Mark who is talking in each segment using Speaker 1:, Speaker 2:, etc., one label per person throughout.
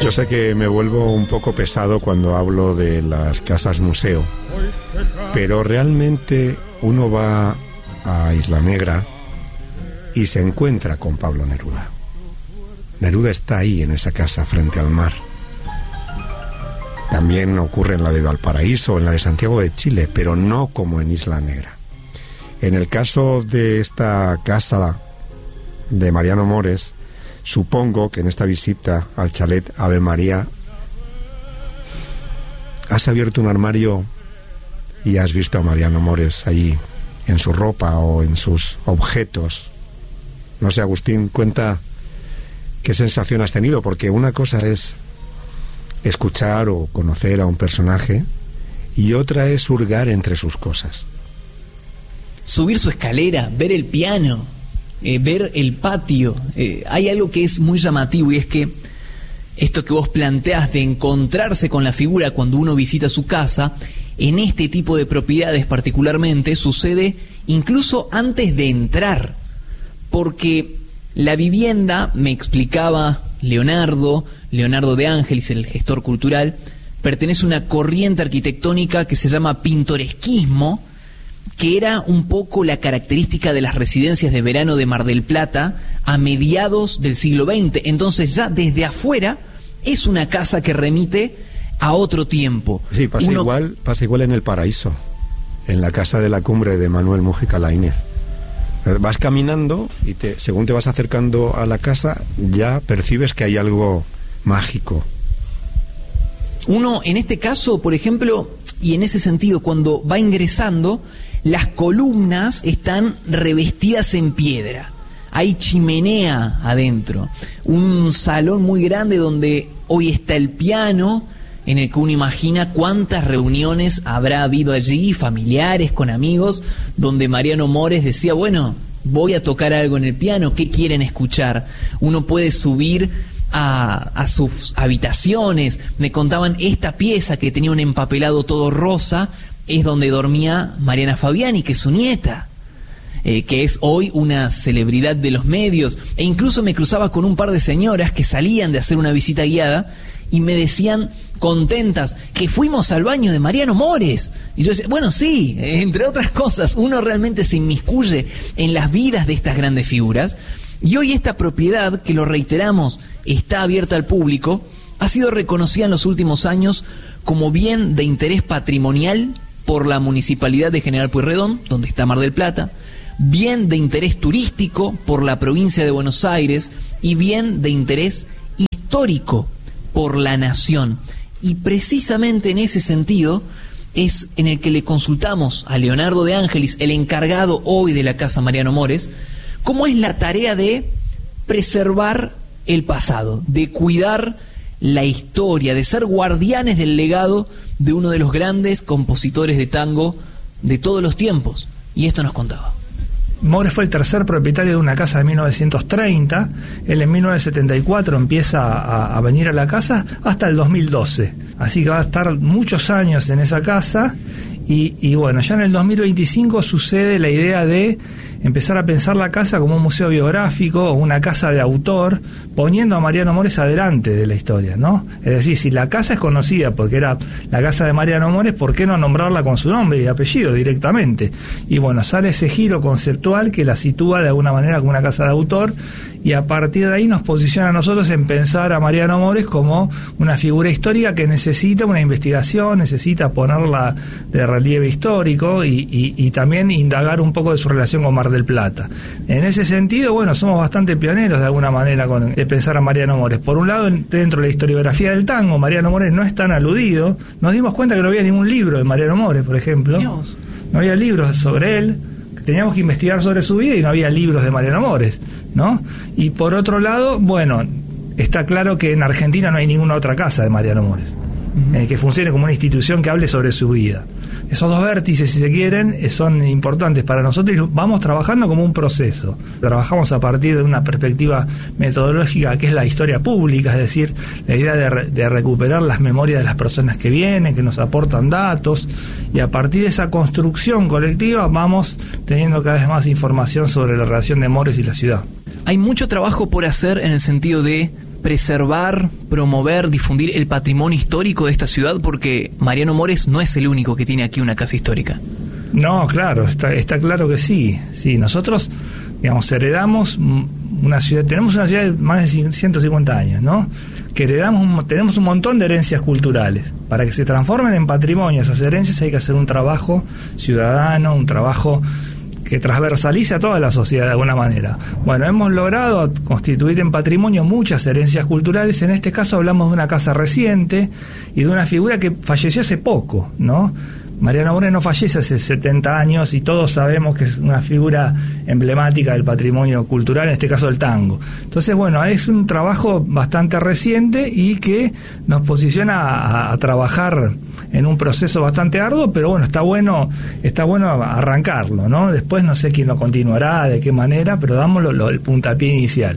Speaker 1: Yo sé que me vuelvo un poco pesado cuando hablo de las casas museo, pero realmente uno va a Isla Negra y se encuentra con Pablo Neruda. Neruda está ahí en esa casa frente al mar. También ocurre en la de Valparaíso, en la de Santiago de Chile, pero no como en Isla Negra. En el caso de esta casa de Mariano Mores, supongo que en esta visita al chalet Ave María has abierto un armario y has visto a Mariano Mores allí en su ropa o en sus objetos. No sé, Agustín, cuenta qué sensación has tenido, porque una cosa es escuchar o conocer a un personaje y otra es hurgar entre sus cosas.
Speaker 2: Subir su escalera, ver el piano, ver el patio. Hay algo que es muy llamativo, y es que esto que vos planteás de encontrarse con la figura cuando uno visita su casa, en este tipo de propiedades particularmente sucede incluso antes de entrar, porque la vivienda, me explicaba Leonardo de Ángelis, el gestor cultural, pertenece a una corriente arquitectónica que se llama pintoresquismo, que era un poco la característica de las residencias de verano de Mar del Plata a mediados del siglo XX. Entonces ya desde afuera es una casa que remite a otro tiempo.
Speaker 1: Sí, pasa igual en El Paraíso, en la casa de la cumbre de Manuel Mujica Laínez. Vas caminando y según te vas acercando a la casa ya percibes que hay algo mágico.
Speaker 2: Uno, en este caso, por ejemplo, y en ese sentido, cuando va ingresando, las columnas están revestidas en piedra. Hay chimenea adentro. Un salón muy grande donde hoy está el piano, en el que uno imagina cuántas reuniones habrá habido allí, familiares, con amigos, donde Mariano Mores decía, bueno, voy a tocar algo en el piano, ¿qué quieren escuchar? Uno puede subir a sus habitaciones. Me contaban, esta pieza que tenía un empapelado todo rosa es donde dormía Mariana Fabiani, que es su nieta, que es hoy una celebridad de los medios. E incluso me cruzaba con un par de señoras que salían de hacer una visita guiada y me decían contentas que fuimos al baño de Mariano Mores. Y yo decía, bueno, sí, entre otras cosas, uno realmente se inmiscuye en las vidas de estas grandes figuras. Y hoy esta propiedad, que lo reiteramos, está abierta al público, ha sido reconocida en los últimos años como bien de interés patrimonial por la Municipalidad de General Pueyrredón, donde está Mar del Plata, bien de interés turístico por la provincia de Buenos Aires y bien de interés histórico por la nación. Y precisamente en ese sentido es en el que le consultamos a Leonardo de Ángelis, el encargado hoy de la Casa Mariano Mores, cómo es la tarea de preservar el pasado, de cuidar la historia, de ser guardianes del legado de uno de los grandes compositores de tango de todos los tiempos. Y esto nos contaba.
Speaker 3: Mores fue el tercer propietario de una casa de 1930. Él en 1974 empieza a venir a la casa hasta el 2012. Así que va a estar muchos años en esa casa. Y bueno, ya en el 2025 sucede la idea de empezar a pensar la casa como un museo biográfico o una casa de autor, poniendo a Mariano Mores adelante de la historia, ¿no? Es decir, si la casa es conocida porque era la casa de Mariano Mores, ¿por qué no nombrarla con su nombre y apellido directamente? Y bueno, sale ese giro conceptual que la sitúa de alguna manera como una casa de autor, y a partir de ahí nos posiciona a nosotros en pensar a Mariano Mores como una figura histórica que necesita una investigación, necesita ponerla de relieve histórico y también indagar un poco de su relación con Mar del Plata. En ese sentido, bueno, somos bastante pioneros de alguna manera de pensar a Mariano Mores. Por un lado, dentro de la historiografía del tango, Mariano Mores no es tan aludido. Nos dimos cuenta que no había ningún libro de Mariano Mores, por ejemplo. Dios. No había libros sobre él. Teníamos que investigar sobre su vida y no había libros de Mariano Mores, ¿no? Y por otro lado, bueno, está claro que en Argentina no hay ninguna otra casa de Mariano Mores que funcione como una institución que hable sobre su vida. Esos dos vértices, si se quieren, son importantes para nosotros y vamos trabajando como un proceso. Trabajamos a partir de una perspectiva metodológica que es la historia pública, es decir, la idea de recuperar las memorias de las personas que vienen, que nos aportan datos, y a partir de esa construcción colectiva vamos teniendo cada vez más información sobre la relación de Mores y la ciudad.
Speaker 2: Hay mucho trabajo por hacer en el sentido de preservar, promover, difundir el patrimonio histórico de esta ciudad? Porque Mariano Mores no es el único que tiene aquí una casa histórica. No, claro, está claro que sí. Sí, nosotros, digamos, heredamos una ciudad, tenemos una ciudad de más de 150 años, ¿no? Que tenemos un montón de herencias culturales. Para que se transformen en patrimonio esas herencias hay que hacer un trabajo ciudadano, un trabajo que transversalice a toda la sociedad de alguna manera. Bueno, hemos logrado constituir en patrimonio muchas herencias culturales. En este caso hablamos de una casa reciente y de una figura que falleció hace poco, ¿no? Mariano Mores no fallece hace 70 años y todos sabemos que es una figura emblemática del patrimonio cultural, en este caso el tango. Entonces, bueno, es un trabajo bastante reciente y que nos posiciona a trabajar en un proceso bastante arduo, pero bueno, está bueno arrancarlo, ¿no? Después no sé quién lo continuará, de qué manera, pero damos el puntapié inicial.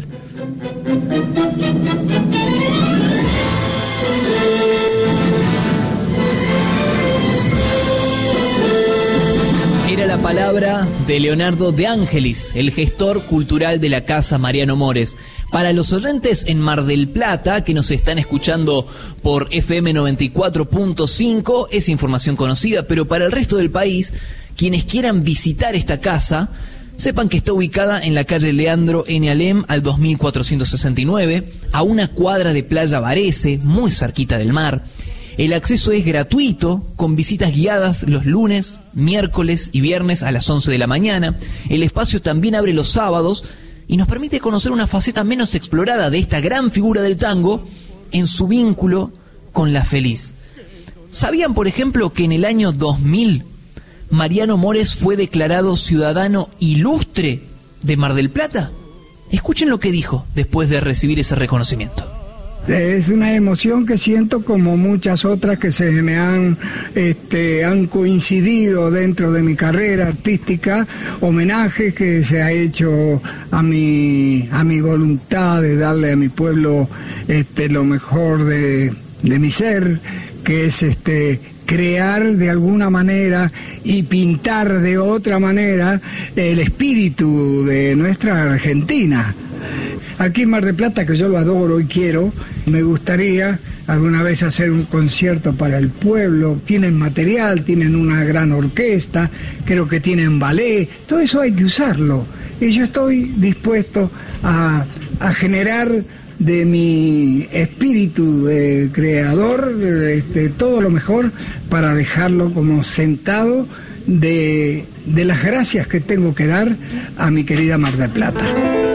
Speaker 2: Era la palabra de Leonardo de Ángelis, el gestor cultural de la Casa Mariano Mores. Para los oyentes en Mar del Plata, que nos están escuchando por FM 94.5, es información conocida, pero para el resto del país, quienes quieran visitar esta casa, sepan que está ubicada en la calle Leandro N. Alem al 2469, a una cuadra de Playa Varese, muy cerquita del mar. El acceso es gratuito, con visitas guiadas los lunes, miércoles y viernes a las 11 de la mañana. El espacio también abre los sábados y nos permite conocer una faceta menos explorada de esta gran figura del tango en su vínculo con la feliz. ¿Sabían, por ejemplo, que en el año 2000 Mariano Mores fue declarado ciudadano ilustre de Mar del Plata? Escuchen lo que dijo después de recibir ese reconocimiento.
Speaker 4: Es una emoción que siento como muchas otras que se me han coincidido dentro de mi carrera artística, homenajes que se ha hecho a mi voluntad de darle a mi pueblo lo mejor de mi ser, que es crear de alguna manera y pintar de otra manera el espíritu de nuestra Argentina. Aquí en Mar del Plata, que yo lo adoro y quiero, me gustaría alguna vez hacer un concierto para el pueblo. Tienen material, tienen una gran orquesta, creo que tienen ballet, todo eso hay que usarlo. Y yo estoy dispuesto a generar de mi espíritu de creador todo lo mejor para dejarlo como sentado de las gracias que tengo que dar a mi querida Mar del Plata.